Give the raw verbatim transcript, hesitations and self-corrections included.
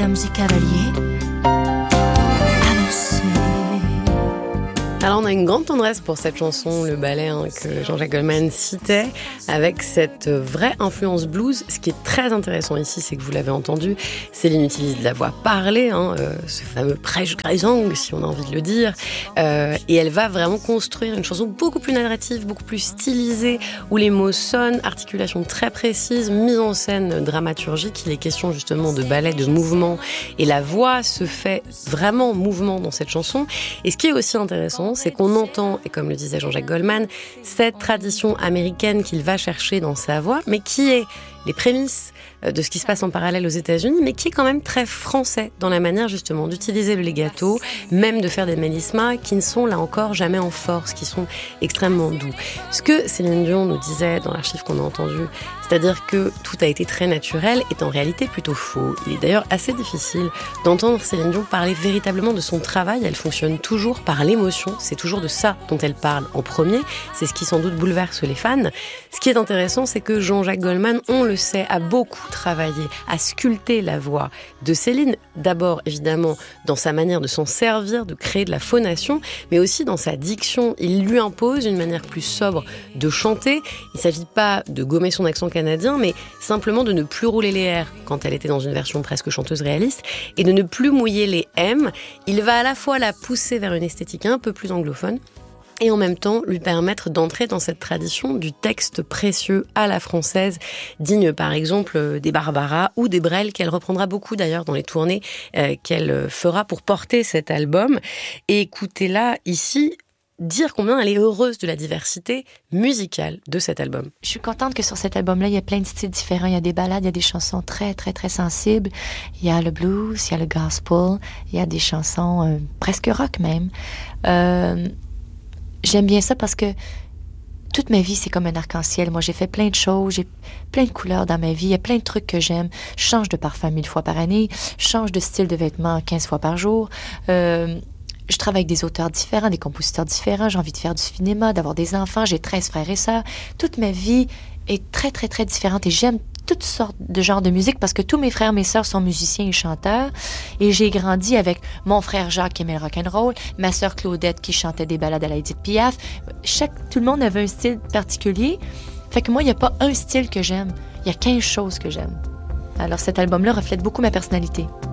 mesdames et cavaliers, avancez. Alors on a une grande tendresse pour cette chanson, le ballet hein, que Jean-Jacques Goldman citait, avec cette vraie influence blues. Ce qui est très intéressant ici, c'est que vous l'avez entendu, Céline utilise de la voix parlée, hein, euh, ce fameux prêche-grisang, si on a envie de le dire, euh, et elle va vraiment construire une chanson beaucoup plus narrative, beaucoup plus stylisée, où les mots sonnent, articulation très précise, mise en scène dramaturgique. Il est question justement de ballet, de mouvement, et la voix se fait vraiment mouvement dans cette chanson. Et ce qui est aussi intéressant, c'est qu'on entend, et comme le disait Jean-Jacques Goldman, cette tradition américaine qu'il va chercher dans sa voix, mais qui est les prémices de ce qui se passe en parallèle aux États-Unis, mais qui est quand même très français dans la manière justement d'utiliser le legato, même de faire des mélismas qui ne sont là encore jamais en force, qui sont extrêmement doux. Ce que Céline Dion nous disait dans l'archive qu'on a entendu, c'est-à-dire que tout a été très naturel, est en réalité plutôt faux. Il est d'ailleurs assez difficile d'entendre Céline Dion parler véritablement de son travail. Elle fonctionne toujours par l'émotion, c'est toujours de ça dont elle parle en premier, c'est ce qui sans doute bouleverse les fans. Ce qui est intéressant, c'est que Jean-Jacques Goldman, on le sait, a beaucoup travaillé à sculpter la voix de Céline, d'abord évidemment dans sa manière de s'en servir, de créer de la phonation, mais aussi dans sa diction. Il lui impose une manière plus sobre de chanter. Il ne s'agit pas de gommer son accent canadien, mais simplement de ne plus rouler les R quand elle était dans une version presque chanteuse réaliste, et de ne plus mouiller les M. Il va à la fois la pousser vers une esthétique un peu plus anglophone, et en même temps lui permettre d'entrer dans cette tradition du texte précieux à la française, digne par exemple des Barbara ou des Brel, qu'elle reprendra beaucoup d'ailleurs dans les tournées euh, qu'elle fera pour porter cet album. Et écoutez-la ici dire combien elle est heureuse de la diversité musicale de cet album. Je suis contente que sur cet album-là, il y a plein de styles différents. Il y a des ballades, il y a des chansons très, très, très sensibles. Il y a le blues, il y a le gospel, il y a des chansons euh, presque rock même. Euh, j'aime bien ça parce que toute ma vie, c'est comme un arc-en-ciel. Moi, j'ai fait plein de choses, j'ai plein de couleurs dans ma vie. Il y a plein de trucs que j'aime. Je change de parfum mille fois par année. Je change de style de vêtements quinze fois par jour. Euh, je travaille avec des auteurs différents, des compositeurs différents. J'ai envie de faire du cinéma, d'avoir des enfants. J'ai treize frères et sœurs. Toute ma vie est très, très, très différente. Et j'aime toutes sortes de genres de musique parce que tous mes frères et mes sœurs sont musiciens et chanteurs. Et j'ai grandi avec mon frère Jacques qui aimait le rock'n'roll, ma sœur Claudette qui chantait des ballades à la Édith Piaf. Chaque, tout le monde avait un style particulier. Fait que moi, il n'y a pas un style que j'aime. Il y a quinze choses que j'aime. Alors cet album-là reflète beaucoup ma personnalité.